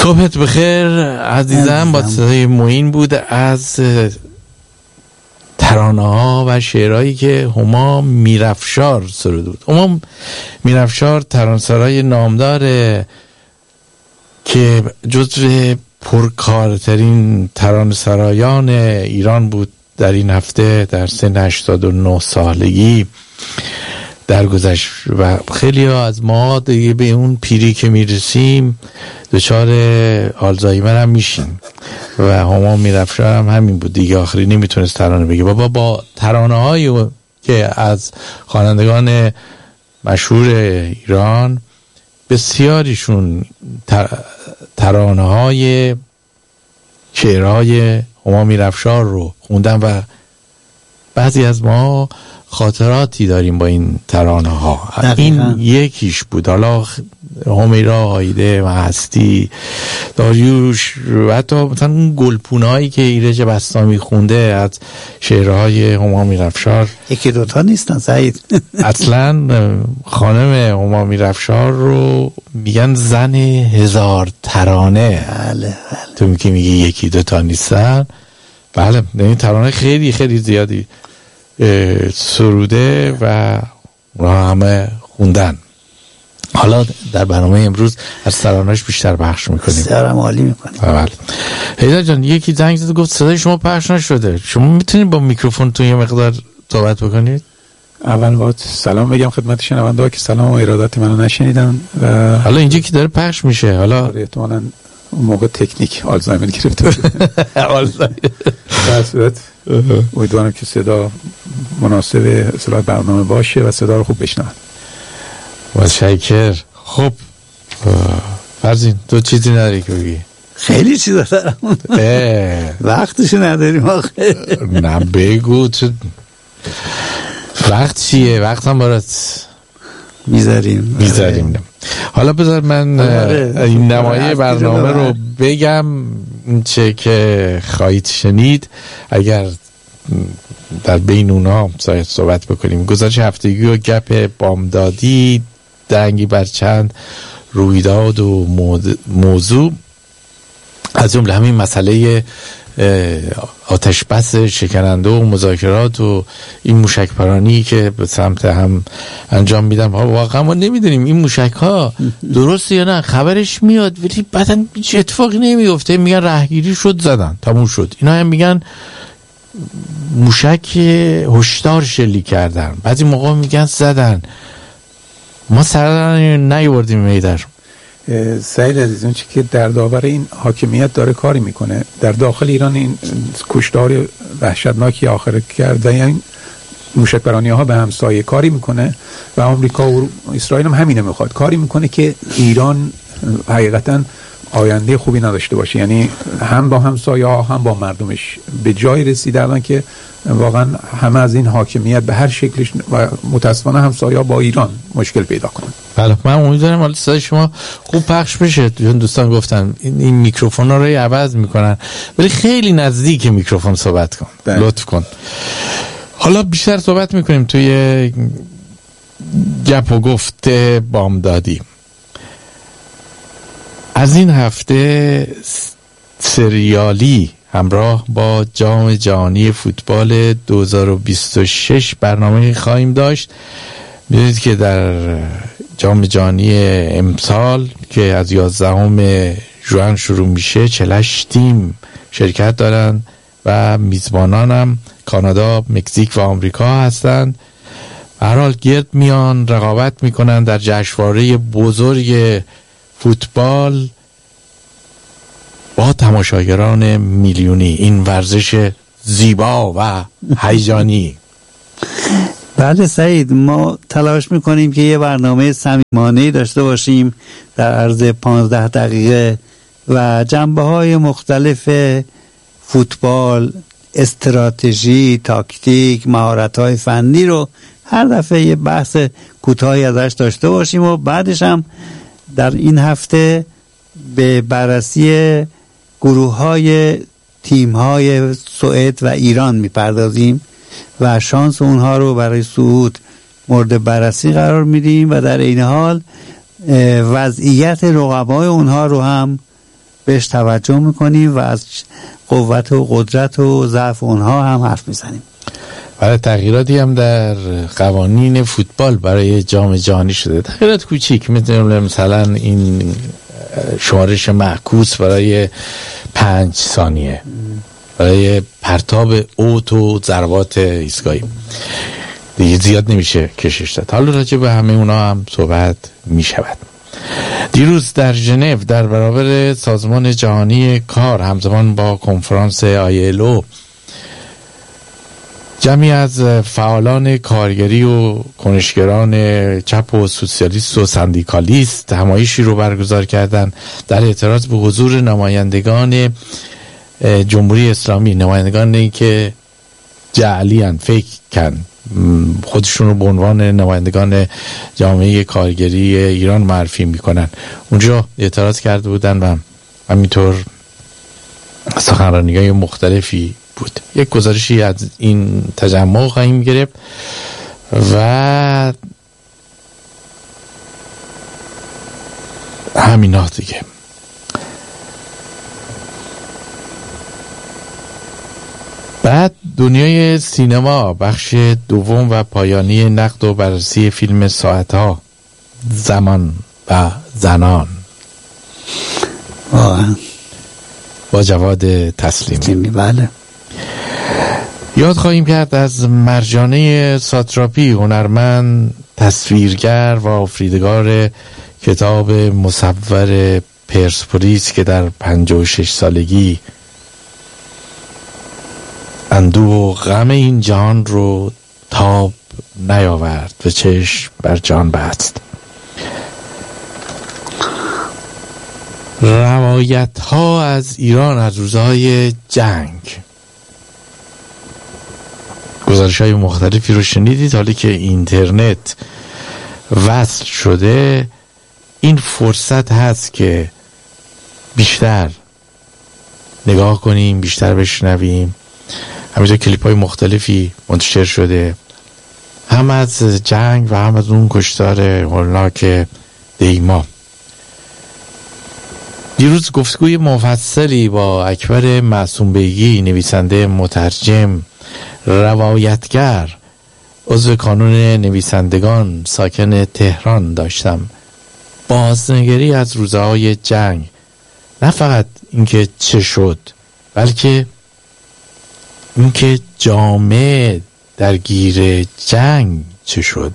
صبحت بخیر عزیزم. با صدای معین بود از ترانه ها و شعرهایی که هما میرافشار سروده بود. هما میرافشار ترانه‌سرای نامداره که جزو پرکارترین ترانه‌سرایان ایران بود در این هفته در سن 89 سالگی درگذشت و خیلی ها از ما دیگه به اون پیری که میرسیم دچار آلزایمر هم میشیم و هما میرافشار هم همین بود دیگه. آخری نمیتونست ترانه بگه. بابا با ترانه هایی که از خوانندگان مشهور ایران بسیاریشون ترانه های شعرهای هما میرافشار رو خوندن و بعضی از ما خاطراتی داریم با این ترانه ها. این یکیش بود. حالا همیرا، هایده و هستی، داریوش و حتی مثلا اون گلپونایی که ایرج بسطامی خونده از شعرهای هما میرافشار یکی دوتا نیستن سعید. اصلا خانم هما میرافشار رو میگن زن هزار ترانه. بله. تو میگی یکی دوتا نیستن. بله این ترانه خیلی خیلی زیادی سروده و همه خوندن. حالا در برنامه امروز از ترانه‌اش بیشتر پخش میکنیم. بسیارم عالی میکنیم. بله. حیدر جان یکی زنگ زد گفت صدای شما پخش نشده. شما میتونید با میکروفون تو یه مقدار صحبت بکنید؟ اول باید سلام بگم خدمت شنونده‌ها که سلام و ارادت منو نشنیدن و حالا اینجا که داره پخش میشه حالا احتمالاً اون موقع تکنیک آلزایمر گرفته آلزایمر. در صورت امیدوارم که صدا مناسب اصلاح برنامه باشه و صدا رو خوب بشنوند. متشکر. خب فرزین تو چیزی نداری که بگی؟ خیلی چیزا دارم. وقتشو نداریم آخه. نه بگو تو وقت چیه؟ وقت هم برات میذاریم. حالا بذار من این نمایه برنامه رو بگم چه که خواهید شنید. اگر در بین اونها صحبت بکنیم. گزارش هفتگی و گپ بامدادی، درنگی بر چند رویداد و موضوع، از جمله همین مسئله آتش بس شکننده و مذاکرات و این موشک پرانی که به سمت هم انجام میدن. واقعا ما نمیدونیم این موشک ها درسته یا نه. خبرش میاد ولی بعداً هیچ اتفاقی نمیفته. میگن رهگیری شد زدن تموم شد. اینا هم میگن موشک هشدار شلیک کردن. بعضی موقع میگن زدن. ما سردن نیوردیم میدر. سعید عزیز اون چی که در داور این حاکمیت داره کاری میکنه در داخل ایران، این کشتار وحشتناکی آخر کرده، یعنی موشک برانی ها به همسایه کاری میکنه و آمریکا و اسرائیل هم همینه میخواد کاری میکنه که ایران حقیقتا آینده خوبی نداشته باشه. یعنی هم با همسایه ها هم با مردمش به جای رسیده الان که واقعا همه از این حاکمیت به هر شکلش و متاسفانه همسایه ها با ایران مشکل پیدا کنن. بله من امیدوارم حالا صدای شما خوب پخش بشه. دوستان گفتن این میکروفون ها رو عوض میکنن ولی خیلی نزدیک میکروفون صحبت کن. لطف کن. حالا بیشتر صحبت میکنیم توی گپ و گفت بامدادی. از این هفته سریالی همراه با جام جهانی فوتبال 2026 برنامه خواهیم داشت. می‌دونید که در جام جهانی امسال که از 11 ژوئن شروع میشه 48 تیم شرکت دارن و میزبانان هم کانادا، مکزیک و آمریکا هستند. به هر حال گرد میان رقابت میکنن در جشنواره بزرگ فوتبال با تماشاگران میلیونی. این ورزش زیبا و هیجانی. بله سعید، ما تلاش میکنیم که یه برنامه صمیمانه‌ای داشته باشیم در عرض 15 دقیقه و جنبه‌های مختلف فوتبال، استراتژی، تاکتیک، مهارت‌های فنی رو هر دفعه یه بحث کوتاهی ازش داشته باشیم و بعدش هم در این هفته به بررسی گروه‌های تیم‌های سوئد و ایران میپردازیم و شانس اونها رو برای صعود مورد بررسی قرار میدیم و در این حال وضعیت رقبای اونها رو هم بهش توجه میکنیم و از قوت و قدرت و ضعف اونها هم حرف میزنیم. برای تغییراتی هم در قوانین فوتبال برای جام جهانی شده، تغییرات کوچیک، مثلا این شمارش معکوس برای 5 ثانیه برای پرتاب اوت و ضربات ایستگاهی دیگه زیاد نمیشه کشش داد. حالا راجع به همه اونا هم صحبت میشود. دیروز در ژنو در برابر سازمان جهانی کار همزمان با کنفرانس ILO جمعی از فعالان کارگری و کنشگران چپ و سوسیالیست و سندیکالیست همایشی رو برگزار کردند در اعتراض به حضور نمایندگان جمهوری اسلامی، نمایندگانی که جعلیان، فیک کن، خودشون رو به عنوان نمایندگان جامعه کارگری ایران معرفی میکنن. اونجا اعتراض کرده بودن و همینطور سخنرانی‌های مختلفی بود. یک گزارشی از این تجمع خواهیم گرفت و همینا دیگه. بعد دنیای سینما، بخش دوم و پایانی نقد و بررسی فیلم ساعتها، زمان و زنان با جواد تسلیمی. بله. یاد خواهیم کرد از مرجانه ساتراپی، هنرمند، تصویرگر و آفریدگار کتاب مصور پرسپولیس که در 56 سالگی اندوه و غم این جهان رو تاب نیاورد و چشم بر جان بست. روایت ها از ایران از روزهای جنگ، گزارش های مختلفی رو شنیدید. حالی که اینترنت وصل شده این فرصت هست که بیشتر نگاه کنیم، بیشتر بشنویم. همینجا کلیپ های مختلفی منتشر شده، هم از جنگ و هم از اون کشتار هولناک دیما. دیروز گفتگوی مفصلی با اکبر معصوم بیگی، نویسنده، مترجم، روایتگر، عضو کانون نویسندگان، ساکن تهران داشتم. بازنگری از روزهای جنگ، نه فقط اینکه چه شد، بلکه اینکه جامعه درگیر جنگ چه شد.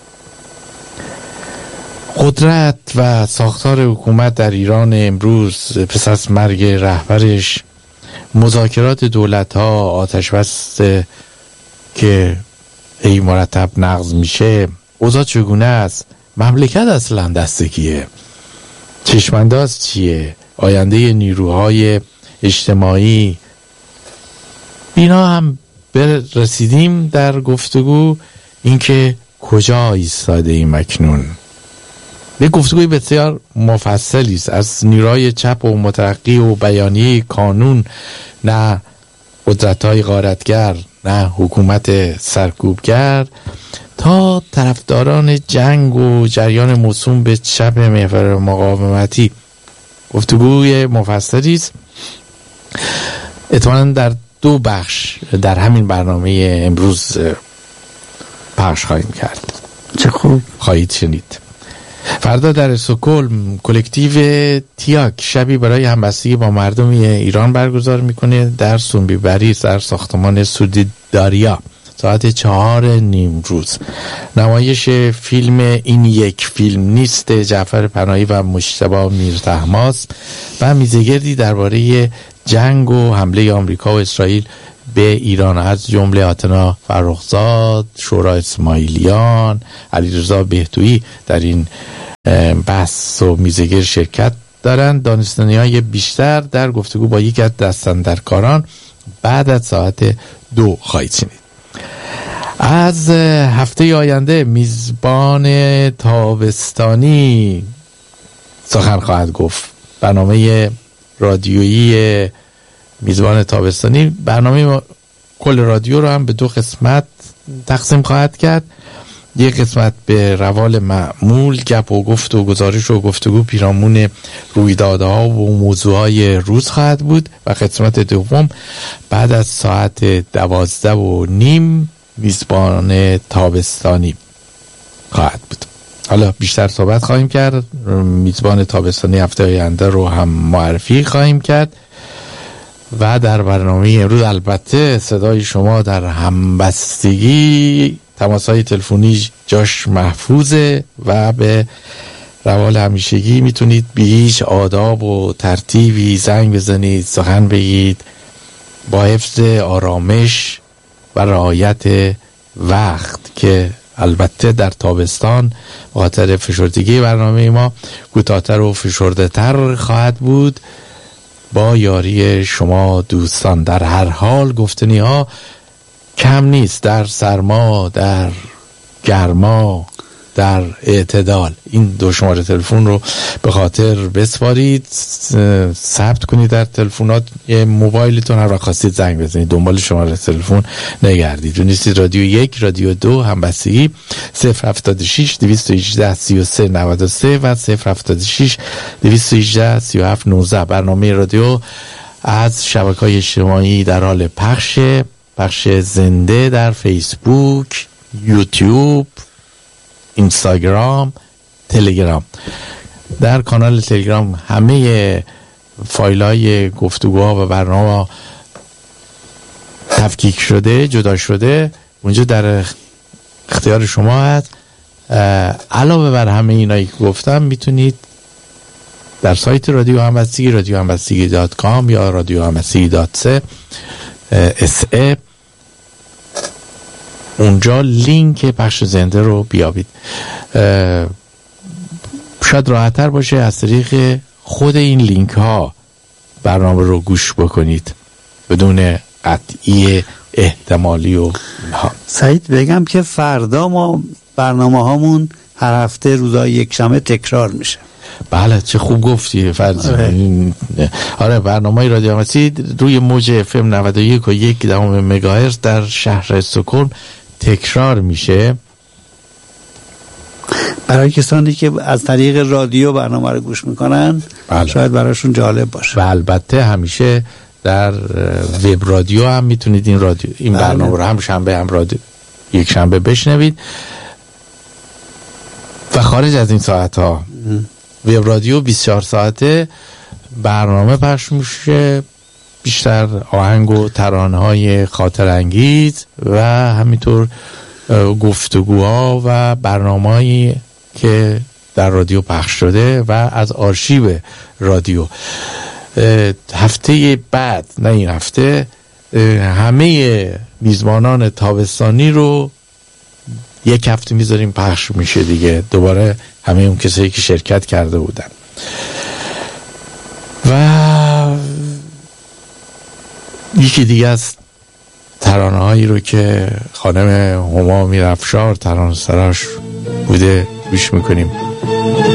قدرت و ساختار حکومت در ایران امروز پس از مرگ رهبرش، مذاکرات دولت‌ها، آتش بس که ای مرتب نقض میشه، اوضاع چگونه است، مملکت اصلا دست کیه، چشمانداز چیه، آینده نیروهای اجتماعی، اینا هم رسیدیم در گفتگو. اینکه کجا ایستاده ایم اکنون. به گفتگوی بسیار مفصلی است از نیروهای چپ و مترقی و بیانیه کانون، نه قدرت‌های غارتگر، نه حکومت سرکوبگر، تا طرفداران جنگ و جریان موسوم به چپ محور مقاومتی. گفتگوی مفصلی است. احتمالاً در 2 بخش در همین برنامه امروز پخش خواهیم کرد. چه خوب. خواهید شنید. فردا در استکهلم کلکتیو تیاک شبی برای همبستگی با مردم ایران برگزار میکنه در سونبیبری در ساختمان سودیداریا ساعت 4:30. نمایش فیلم این یک فیلم نیست جعفر پناهی و مجتبی میرطهماس و میزگردی درباره جنگ و حمله آمریکا و اسرائیل به ایران، از جمله آتنا فرخزاد، شورا اسماعیلیان، علیرضا بهتویی در این بحث و میزگر شرکت دارند. دانستانی‌های بیشتر در گفتگو با یکی از دستاندرکاران بعد از ساعت 2 خواهید شنید. از هفته آینده میزبان تابستانی سخن خواهد گفت. برنامه رادیویی میزبان تابستانی، برنامه کل رادیو رو هم به 2 قسمت تقسیم خواهد کرد. یک قسمت به روال معمول گپ و گفت و گزارش و گفتگو پیرامون رویدادها و موضوعهای روز خواهد بود و قسمت دوم بعد از ساعت 12:30 میزبان تابستانی خواهد بود. حالا بیشتر صحبت خواهیم کرد، میزبان تابستانی هفته آینده رو هم معرفی خواهیم کرد و در برنامه امروز البته صدای شما در همبستگی تماس‌های تلفنی جاش محفوظه و به روال همیشگی میتونید به هیچ آداب و ترتیبی زنگ بزنید، سخن بگید، با حفظ آرامش و رعایت وقت که البته در تابستان به خاطر فشردگی برنامه ما کوتاه‌تر و فشرده‌تر خواهد بود. با یاری شما دوستان در هر حال گفتنی ها کم نیست، در سرما، در گرما، در اعتدال. این دو شماره تلفن رو به خاطر بسپارید، ثبت کنید در تلفنات موبایلتون، هر وقت خواستید زنگ بزنید دنبال شماره تلفن نگردید. دونستید رادیو 1، رادیو 2 همبستگی 076 218 33 93 و 076 218 37 19. برنامه رادیو از شبکه‌های اجتماعی در حال پخش زنده در فیسبوک، یوتیوب، اینستاگرام، تلگرام. در کانال تلگرام همه فایل‌های گفتگوها و برنامه تفکیک شده، جدا شده، اونجا در اختیار شما هست. علاوه بر همه اینایی که گفتم میتونید در سایت رادیو همبستگی radiohambassigi.com یا radiohambassigi.se اونجا لینک پخش زنده رو بیابید. شاید راحت‌تر باشه از طریق خود این لینک ها برنامه رو گوش بکنید بدون قطعی احتمالی و اینها. سعید بگم که فردا ما برنامه هامون هر هفته روزای یکشنبه تکرار میشه. بله چه خوب گفتی فرض. آره برنامه رادیو همبستگی روی موج FM 91.1 مگاهرتز در شهر استکهلم تکرار میشه. برای کسانی که از طریق رادیو برنامه رو گوش میکنن شاید براشون جالب باشه. و البته همیشه در وب رادیو هم میتونید این برنامه رو هم شنبه هم رادیو یک شنبه بشنوید. و خارج از این ساعت ها وب رادیو 24 ساعته برنامه پخش میشه، بیشتر آهنگ و ترانه‌های خاطر انگیز و همینطور گفتگوها و برنامه‌هایی که در رادیو پخش شده و از آرشیو رادیو. هفته بعد، نه این هفته، همه میزبانان تابستانی رو یک هفته میذاریم پخش میشه دیگه، دوباره همه اون کسایی که شرکت کرده بودن. و یکی دیگه از ترانه هایی رو که خانم هما میرافشار ترانه سراش بوده گوش میکنیم.